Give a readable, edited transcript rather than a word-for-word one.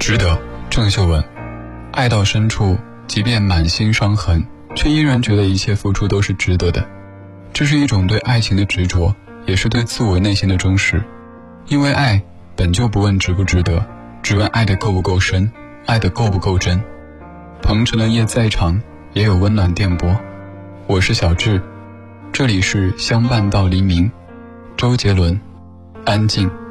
值得。郑秀文，爱到深处，即便满心伤痕，却依然觉得一切付出都是值得的。这是一种对爱情的执着，也是对自我内心的忠实。因为爱本就不问值不值得，只问爱得够不够深，爱得够不够真。鹏程的夜再长，也有温暖电波。我是小智，这里是相伴到黎明。周杰伦，安静。